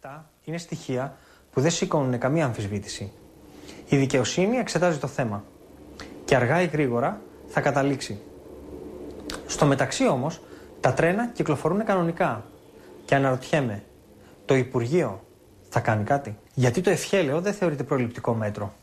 Αυτά είναι στοιχεία που δεν σηκώνουν καμία αμφισβήτηση. Η δικαιοσύνη εξετάζει το θέμα και αργά ή γρήγορα θα καταλήξει. Στο μεταξύ όμως, τα τρένα κυκλοφορούν κανονικά και αναρωτιέμαι, το Υπουργείο θα κάνει κάτι? Γιατί το ευχέλαιο δεν θεωρείται προληπτικό μέτρο.